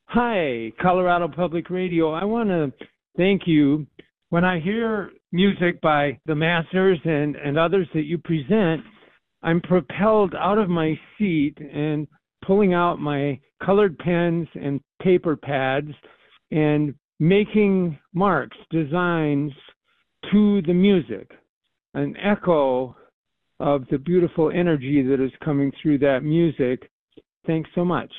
Hi, Colorado Public Radio. I want to thank you. When I hear music by the Masters and others that you present, I'm propelled out of my seat and pulling out my colored pens and paper pads and making marks, designs to the music, an echo of the beautiful energy that is coming through that music. Thanks so much.